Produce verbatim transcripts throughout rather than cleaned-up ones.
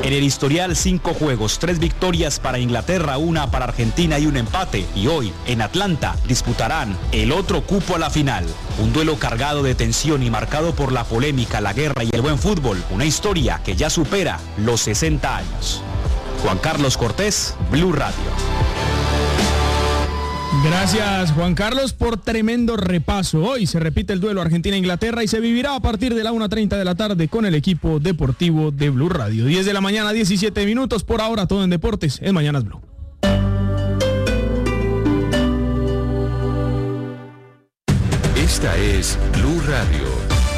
En el historial, cinco juegos, tres victorias para Inglaterra, una para Argentina y un empate. Y hoy, en Atlanta, disputarán el otro cupo a la final. Un duelo cargado de tensión y marcado por la polémica, la guerra y el buen fútbol. Una historia que ya supera los sesenta años. Juan Carlos Cortés, Blue Radio. Gracias, Juan Carlos, por tremendo repaso. Hoy se repite el duelo Argentina-Inglaterra y se vivirá a partir de la una treinta de la tarde con el equipo deportivo de Blue Radio. diez de la mañana, diecisiete minutos. Por ahora, todo en deportes. En Mañanas Blue. Esta es Blue Radio.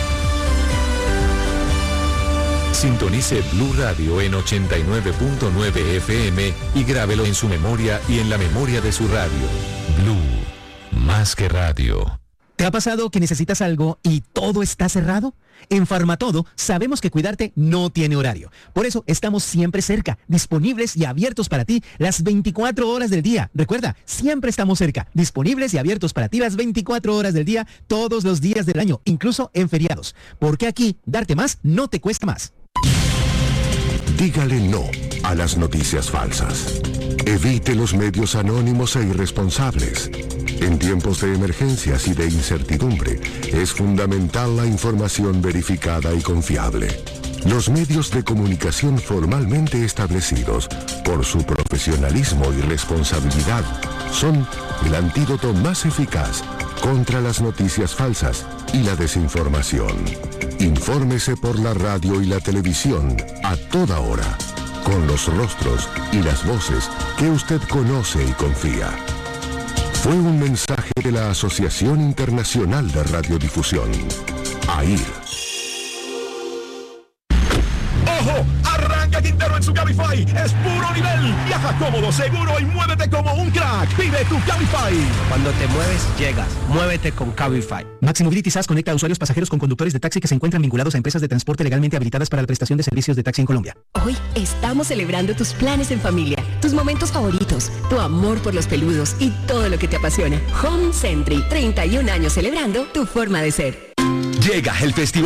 Sintonice Blue Radio en ochenta y nueve punto nueve F M y grábelo en su memoria y en la memoria de su radio. Blue, más que radio. ¿Te ha pasado que necesitas algo y todo está cerrado? En Farmatodo sabemos que cuidarte no tiene horario. Por eso estamos siempre cerca, disponibles y abiertos para ti las veinticuatro horas del día. Recuerda, siempre estamos cerca, disponibles y abiertos para ti las veinticuatro horas del día, todos los días del año, incluso en feriados. Porque aquí, darte más no te cuesta más. Dígale no a las noticias falsas. Evite los medios anónimos e irresponsables. En tiempos de emergencias y de incertidumbre, es fundamental la información verificada y confiable. Los medios de comunicación formalmente establecidos, por su profesionalismo y responsabilidad, son el antídoto más eficaz contra las noticias falsas y la desinformación. Infórmese por la radio y la televisión a toda hora, con los rostros y las voces que usted conoce y confía. Fue un mensaje de la Asociación Internacional de Radiodifusión, A I R. ¡Ojo! Arranca Quintero en su Cabify. Es puro nivel. Viaja cómodo, seguro y muévete como un crack. Pide tu Cabify. Cuando te mueves, llegas. Muévete con Cabify. Maxi Mobility S A S conecta a usuarios pasajeros con conductores de taxi que se encuentran vinculados a empresas de transporte legalmente habilitadas para la prestación de servicios de taxi en Colombia. Hoy estamos celebrando tus planes en familia, tus momentos favoritos, tu amor por los peludos y todo lo que te apasiona. Home Century, treinta y un años celebrando tu forma de ser. Llega el festival